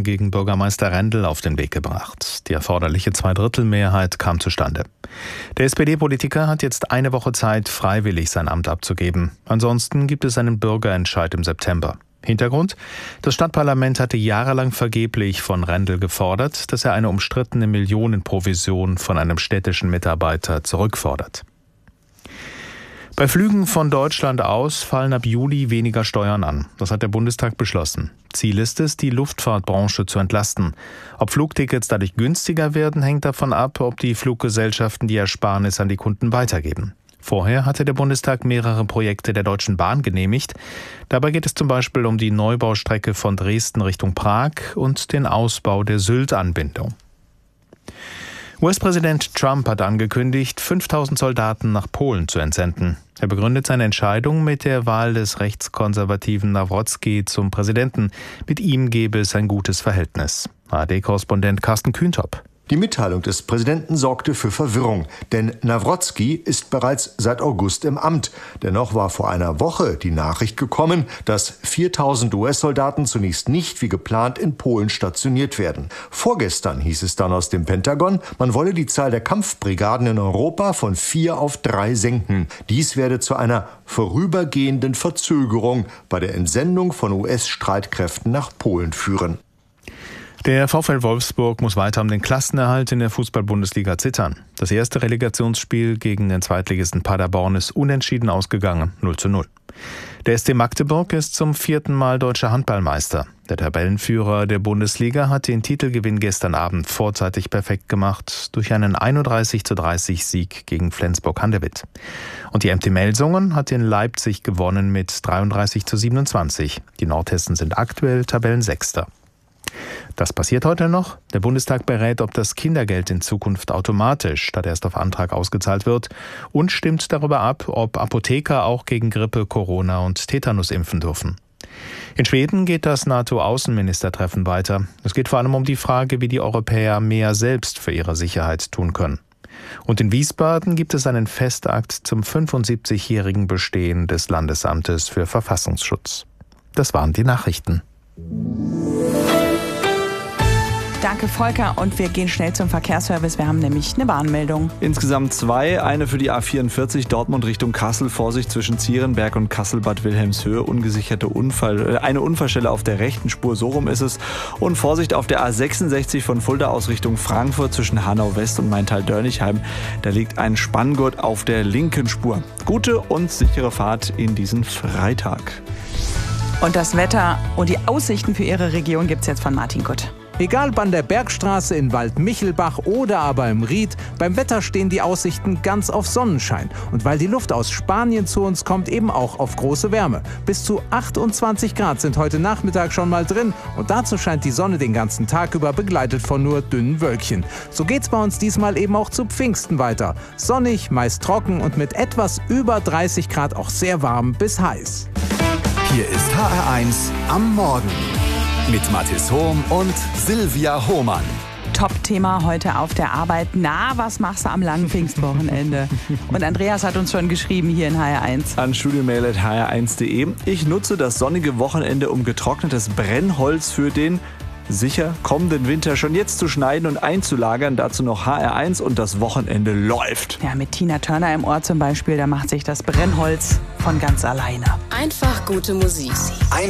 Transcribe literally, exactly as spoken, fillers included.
gegen Bürgermeister Rendel auf den Weg gebracht. Die erforderliche Zweidrittelmehrheit kam zustande. Der S P D-Politiker hat jetzt eine Woche Zeit, freiwillig sein Amt abzugeben. Ansonsten gibt es einen Bürgerentscheid im September. Hintergrund: Das Stadtparlament hatte jahrelang vergeblich von Rendel gefordert, dass er eine umstrittene Millionenprovision von einem städtischen Mitarbeiter zurückfordert. Bei Flügen von Deutschland aus fallen ab Juli weniger Steuern an. Das hat der Bundestag beschlossen. Ziel ist es, die Luftfahrtbranche zu entlasten. Ob Flugtickets dadurch günstiger werden, hängt davon ab, ob die Fluggesellschaften die Ersparnis an die Kunden weitergeben. Vorher hatte der Bundestag mehrere Projekte der Deutschen Bahn genehmigt. Dabei geht es zum Beispiel um die Neubaustrecke von Dresden Richtung Prag und den Ausbau der Sylt-Anbindung. U S-Präsident Trump hat angekündigt, fünftausend Soldaten nach Polen zu entsenden. Er begründet seine Entscheidung mit der Wahl des rechtskonservativen Nawrocki zum Präsidenten. Mit ihm gebe es ein gutes Verhältnis. A R D-Korrespondent Carsten Kühntop. Die Mitteilung des Präsidenten sorgte für Verwirrung, denn Nawrocki ist bereits seit August im Amt. Dennoch war vor einer Woche die Nachricht gekommen, dass viertausend U S-Soldaten zunächst nicht wie geplant in Polen stationiert werden. Vorgestern hieß es dann aus dem Pentagon, man wolle die Zahl der Kampfbrigaden in Europa von vier auf drei senken. Dies werde zu einer vorübergehenden Verzögerung bei der Entsendung von U S-Streitkräften nach Polen führen. Der VfL Wolfsburg muss weiter um den Klassenerhalt in der Fußball-Bundesliga zittern. Das erste Relegationsspiel gegen den Zweitligisten Paderborn ist unentschieden ausgegangen, null zu null. Der S C Magdeburg ist zum vierten Mal deutscher Handballmeister. Der Tabellenführer der Bundesliga hat den Titelgewinn gestern Abend vorzeitig perfekt gemacht durch einen einunddreißig zu dreißig Sieg gegen Flensburg-Handewitt. Und die M T Melsungen hat in Leipzig gewonnen mit dreiunddreißig zu siebenundzwanzig. Die Nordhessen sind aktuell Tabellensechster. Das passiert heute noch. Der Bundestag berät, ob das Kindergeld in Zukunft automatisch statt erst auf Antrag ausgezahlt wird und stimmt darüber ab, ob Apotheker auch gegen Grippe, Corona und Tetanus impfen dürfen. In Schweden geht das NATO-Außenministertreffen weiter. Es geht vor allem um die Frage, wie die Europäer mehr selbst für ihre Sicherheit tun können. Und in Wiesbaden gibt es einen Festakt zum fünfundsiebzigjährigen Bestehen des Landesamtes für Verfassungsschutz. Das waren die Nachrichten. Danke, Volker. Und wir gehen schnell zum Verkehrsservice. Wir haben nämlich eine Warnmeldung. Insgesamt zwei. Eine für die A vierundvierzig Dortmund Richtung Kassel. Vorsicht zwischen Zierenberg und Kassel-Bad Wilhelmshöhe. Ungesicherte Unfall, eine Unfallstelle auf der rechten Spur. So rum ist es. Und Vorsicht auf der A sechsundsechzig von Fulda aus Richtung Frankfurt zwischen Hanau-West und Maintal-Dörnigheim. Da liegt ein Spanngurt auf der linken Spur. Gute und sichere Fahrt in diesen Freitag. Und das Wetter und die Aussichten für Ihre Region gibt es jetzt von Martin Gutt. Egal ob an der Bergstraße in Waldmichelbach oder aber im Ried, beim Wetter stehen die Aussichten ganz auf Sonnenschein. Und weil die Luft aus Spanien zu uns kommt, eben auch auf große Wärme. Bis zu achtundzwanzig Grad sind heute Nachmittag schon mal drin. Und dazu scheint die Sonne den ganzen Tag über, begleitet von nur dünnen Wölkchen. So geht's bei uns diesmal eben auch zu Pfingsten weiter. Sonnig, meist trocken und mit etwas über dreißig Grad auch sehr warm bis heiß. Hier ist H R eins am Morgen mit Mathis Hohm und Silvia Hohmann. Top-Thema heute auf der Arbeit. Na, was machst du am langen Pfingstwochenende? Und Andreas hat uns schon geschrieben hier in H R eins. An studiomail at h r eins punkt de. Ich nutze das sonnige Wochenende, um getrocknetes Brennholz für den sicher kommenden Winter schon jetzt zu schneiden und einzulagern. Dazu noch H R eins und das Wochenende läuft. Ja, mit Tina Turner im Ohr zum Beispiel, da macht sich das Brennholz von ganz alleine. Einfach gute Musik.